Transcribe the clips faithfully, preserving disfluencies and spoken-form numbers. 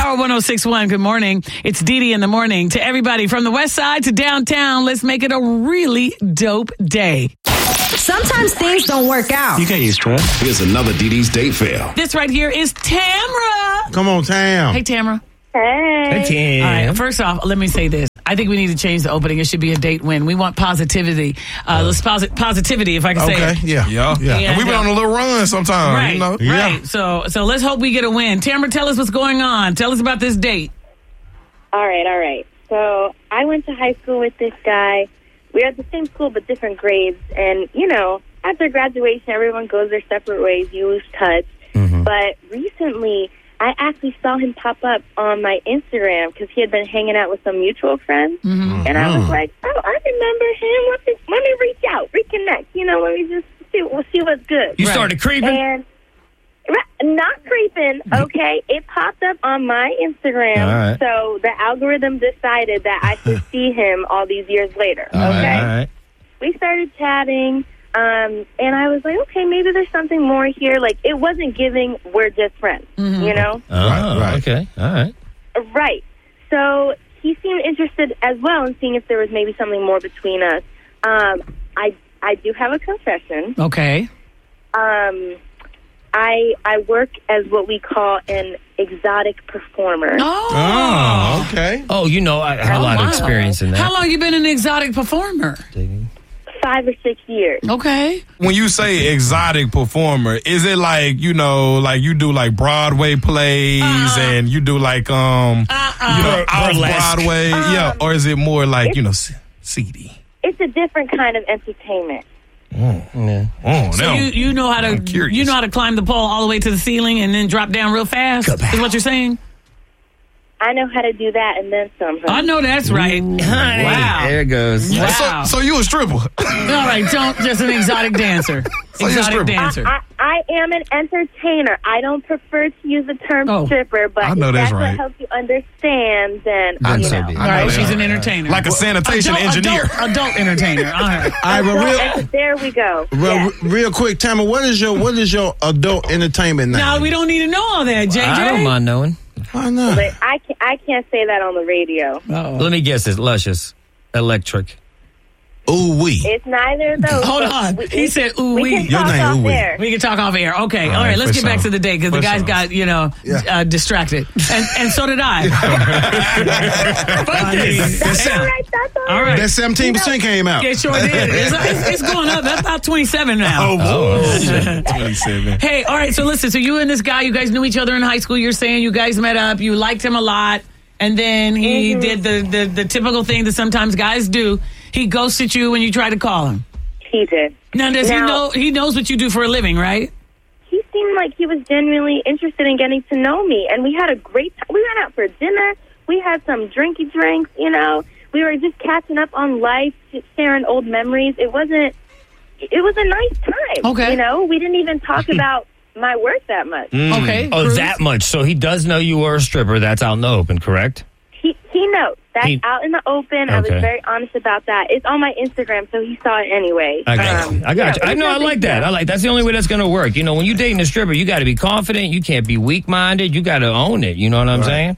Power one oh six point one, good morning. It's Dee Dee in the morning. To everybody from the west side to downtown, let's make it a really dope day. Sometimes things don't work out. You can't use stress. Here's another Dee Dee's date fail. This right here is Tamra. Come on, Tam. Hey, Tamra. Hey. Hey, All right, first off, let me say this. I think we need to change the opening. It should be a date win. We want positivity. Uh, let's posit- positivity, if I can say Okay, it. yeah. Yeah. Yeah. Yeah. And we've been on a little run sometimes, Right, you know. right. So, so let's hope we get a win. Tamra, tell us what's going on. Tell us about this date. All right, all right. So I went to high school with this guy. We were at the same school but different grades. And, you know, after graduation, everyone goes their separate ways. You lose touch. Mm-hmm. But recently, I actually saw him pop up on my Instagram because he had been hanging out with some mutual friends. Mm-hmm. And I was like, oh, I remember him. Let me, let me reach out, reconnect. You know, let me just see, we'll see what's good. You Right. started creeping? And not creeping, okay? It popped up on my Instagram, All right. so the algorithm decided that I should see him all these years later, okay? All right, all right. We started chatting, um, and I was like, okay, maybe there's something more here. Like, it wasn't giving, we're just friends, you know? Oh, Right, right. okay. All right. Right. So he seemed interested as well in seeing if there was maybe something more between us. Um, I, I do have a confession. Okay. Um... I I work as what we call an exotic performer. Oh. Oh, okay. Oh, you know, I have a Oh, lot wow. of experience in that. How long you been an exotic performer? Five or six years. Okay. When you say exotic performer, is it like, you know, like you do like Broadway plays Uh-uh. and you do like, um, Uh-uh. you know, off Burlesque. Broadway? Um, yeah. Or is it more like, you know, c- seedy? It's a different kind of entertainment. Yeah. Oh, So now you, you know how to I'm curious. you know how to climb the pole all the way to the ceiling and then drop down real fast? Is what you're saying? I know how to do that and then some. I know that's right. Wow. There it goes. Wow. So, so you a stripper? All right, don't just an exotic dancer. you're a Exotic stripper. dancer. I, I am an entertainer. I don't prefer to use the term Oh. stripper, but I know if that's that's right. what helps you understand, then, Then you so know. be it. All right, that. she's an entertainer. Like a sanitation adult, engineer. Adult, adult entertainer. All right. All right, but real, And there we go. real, Yeah. real quick, Tamara, what is your what is your adult entertainment name? No, we don't need to know all that, J J. I don't mind knowing. Why not? But I can't, I can't say that on the radio. Uh-oh. Let me guess this. Luscious. Electric. Ooh wee. It's neither of those. Hold but on. We, He we- said, ooh, we wee. can Your talk name, off ooh, wee. air. We can talk off air. Okay. All All right, right, let's for get back sure. to the date because the For guys sure. got, you know, Yeah. uh, distracted. And and so did I. I mean, That's damn. all right. That's all right. All right. That seventeen percent came out. It sure did. It's, it's, it's going up. That's about twenty-seven now. Oh, twenty-seven. Hey, all right. So listen. So you and this guy, you guys knew each other in high school. You're saying you guys met up. You liked him a lot, and then he Mm-hmm. did the, the the typical thing that sometimes guys do. He ghosted you when you tried to call him. He did. Now does he Now- know? He knows what you do for a living, right? He seemed like he was genuinely interested in getting to know me, and we had a great time. We went out for dinner. We had some drinky drinks, you know. We were just catching up on life, just sharing old memories. It wasn't, it was a nice time. Okay. You know, we didn't even talk about my work that much. Okay. Oh, Cruz? that much. So he does know you were a stripper. That's out in the open, correct? He, he knows. That's He- out in the open. I was Okay. very honest about that. It's on my Instagram, so he saw it anyway. I got Um, you. I got yeah, you. I it was know. I nothing like that. serious. I like. That's the only way that's going to work. You know, when you're dating a stripper, you got to be confident. You can't be weak-minded. You got to own it. You know what I'm saying?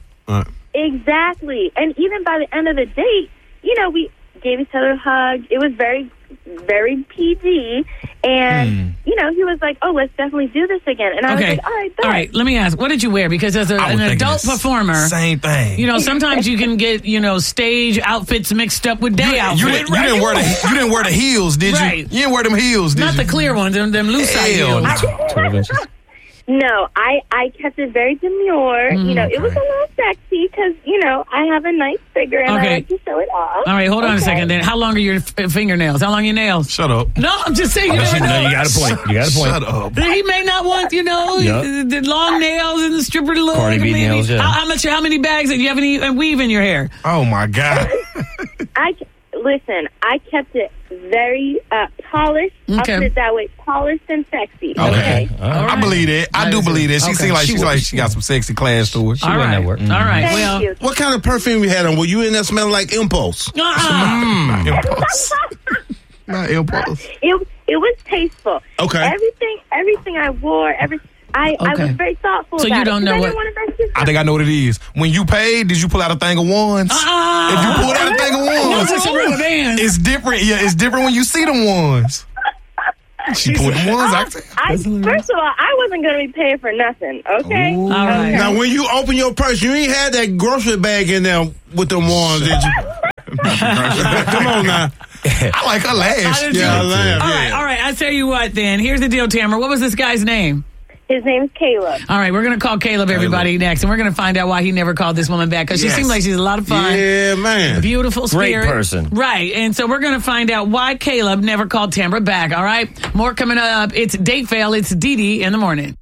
Exactly. And even by the end of the date, you know, we gave each other a hug. It was very, very P G. And, you know, he was like, oh, let's definitely do this again. And I Okay. was like, all right, bet. All right. Let me ask. What did you wear? Because as a, I was an thinking adult the s- performer, Same thing. you know, sometimes you can get, you know, stage outfits mixed up with day you, outfits. you didn't, you didn't wear the you didn't wear the heels, did you? Right. You didn't wear them heels, did Not you? the clear ones, them, them loose side Hell heels. no. twelve inches. No, I, I kept it very demure. Mm, you know, it was a little sexy because, you know, I have a nice figure and Okay. I like to show it off. All right, hold on a Okay. second. Then, how long are your f- fingernails? How long are your nails? Shut up. No, I'm just saying. You No, never know. you got a point. You got a point. Shut up. He may not want, you know, Yep. the long nails and the stripper look. Cardi B maybe. nails, yeah. How, how much? How many bags? Do you have any uh, weave in your hair? Oh my God. I, listen, I kept it very uh, polished. I'll Okay. put it that way, polished and sexy. Okay. Okay. All right. All I right. believe that. I do Nice. believe that. She Okay. seems like She she's was- like she got some sexy class to her. She All wasn't right. at work. All right. Thank Well, you. What kind of perfume you had on? Were you in there smelling like Impulse? uh-uh. Not impulse. Not impulse. It it was tasteful. Okay. Everything everything I wore, every I, I Okay. was very thoughtful So about you it. don't 'cause know I what- didn't want to mess this I up. think I know what it is. When you paid, did you pull out a thing of ones? Ah! If you pulled out a thing of ones, Those are some rubber bands. it's different. Yeah, it's different when you see them ones. She pulled them ones out. I, first of all, I wasn't going to be paying for nothing, okay? All right. Okay. Now, when you open your purse, you ain't had that grocery bag in there with them ones, did you? Come on now. I like her laugh. I did Yeah, I too. laugh. All yeah. right, all right. I tell you what then. Here's the deal, Tamara. What was this guy's name? His name's Caleb. All right, we're going to call Caleb, everybody, next. And we're going to find out why he never called this woman back. Because she Yes. seems like she's a lot of fun. Yeah, man. Beautiful Great spirit. person. Right. And so we're going to find out why Caleb never called Tamara back. All right. More coming up. It's Date Fail. It's Dee Dee in the morning.